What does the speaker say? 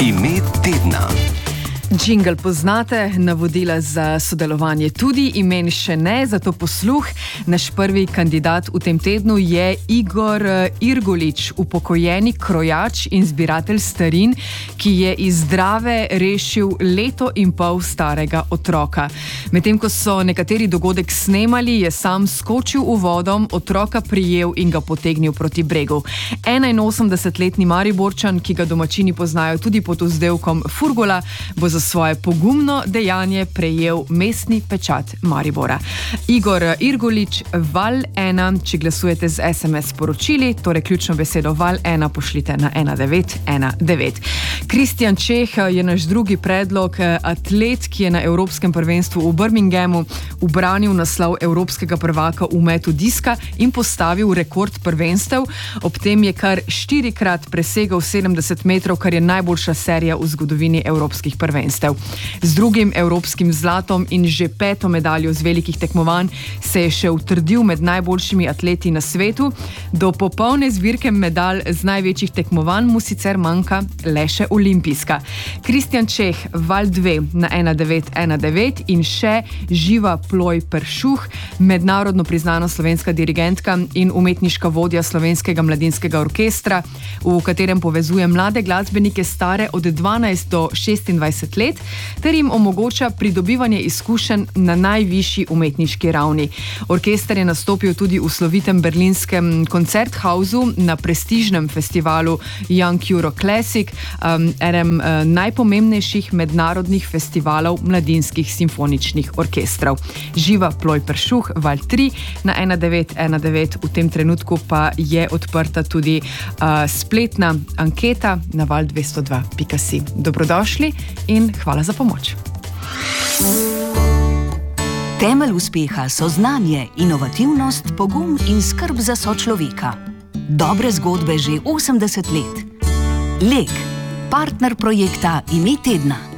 Ime tedna. Jingle poznate, navodila za sodelovanje tudi, imen še ne, zato posluh. Naš prvi kandidat v tem tednu je Igor Irgolič, upokojeni krojač in zbiratelj starin, ki je iz Drave rešil 1,5 leta starega otroka. Medtem ko so nekateri dogodek snemali, je sam skočil v vodo, otroka prijel in ga potegnil proti bregu. 81-letni Mariborčan, ki ga domačini poznajo tudi pod vzdevkom Furgola, bo za svoje pogumno dejanje prejel mestni pečat Maribora. Igor Irgolič, Val 1, če glasujete z SMS sporočili, torej ključno besedo Val 1 pošljite na 1919. Kristjan Čeh je naš drugi predlog, atlet, ki je na Evropskem prvenstvu v Birminghamu ubranil naslov evropskega prvaka v metu diska in postavil rekord prvenstev. Ob tem je kar 4-krat presegal 70 metrov, kar je najboljša serija v zgodovini evropskih prvenstev. Z drugim evropskim zlatom in že 5. medaljo z velikih tekmovanj se je še utrdil med najboljšimi atleti na svetu. Do popolne zbirke medalj z največjih tekmovanj mu sicer manjka le še olimpijska. Kristjan Čeh, Val 2 na 1919 in še Živa Ploj Peršuh, mednarodno priznana slovenska dirigentka in umetniška vodja Slovenskega mladinskega orkestra, v katerem povezuje mlade glasbenike stare od 12 do 26 let, ter jim omogoča pridobivanje izkušenj na najvišji umetniški ravni. Orkester je nastopil tudi v slovitem berlinskem koncerthausu na prestižnem festivalu Young Euro Classic, enem najpomembnejših mednarodnih festivalov mladinskih simfoničnih orkestrov. Živa Ploj Peršuh, Val 3 na 1919, v tem trenutku pa je odprta tudi spletna anketa na val202.si. Dobrodošli in hvala za pomoč. Temelj uspeha so znanje, inovativnost, pogum in skrb za sočloveka. Dobre zgodbe že 80 let. Lek, partner projekta Ime tedna.